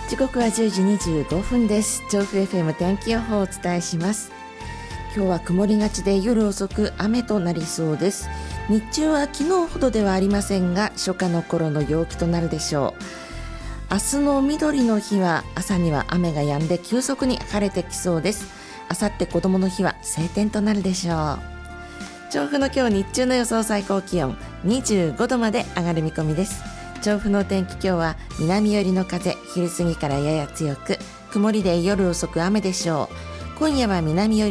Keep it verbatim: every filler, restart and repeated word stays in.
時刻はじゅうじにじゅうごふんです。調布 エフエム 天気予報をお伝えします。今日は曇りがちで夜遅く雨となりそうです。日中は昨日ほどではありませんが初夏の頃の陽気となるでしょう。明日の緑の日は朝には雨が止んで急速に晴れてきそうです。明後日こどもの日は晴天となるでしょう。調布の今日日中の予想最高気温にじゅうごどまで上がる見込みです。調布の天気、今日は南寄りの風、昼過ぎからやや強く、曇りで夜遅く雨でしょう。今夜は南寄り